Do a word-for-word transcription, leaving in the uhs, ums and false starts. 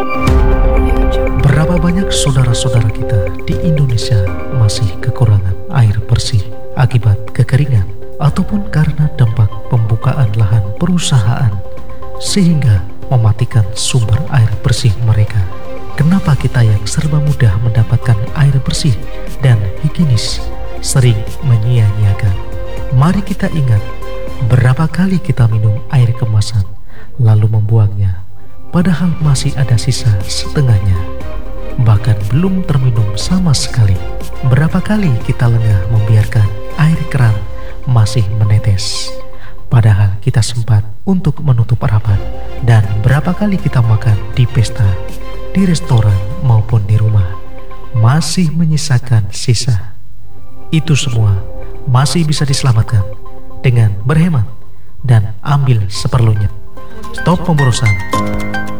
Berapa banyak saudara-saudara kita di Indonesia masih kekurangan air bersih akibat kekeringan ataupun karena dampak pembukaan lahan perusahaan sehingga mematikan sumber air bersih mereka. Kenapa kita yang serba mudah mendapatkan air bersih dan higienis sering menyia-nyiakan? Mari kita ingat berapa kali kita minum air kemasan lalu membuangnya, padahal masih ada sisa setengahnya, bahkan belum terminum sama sekali. Berapa kali kita lengah membiarkan air keran masih menetes, padahal kita sempat untuk menutup rapat. Dan berapa kali kita makan di pesta, di restoran maupun di rumah, masih menyisakan sisa. Itu semua masih bisa diselamatkan dengan berhemat dan ambil seperlunya. Stop pemborosan.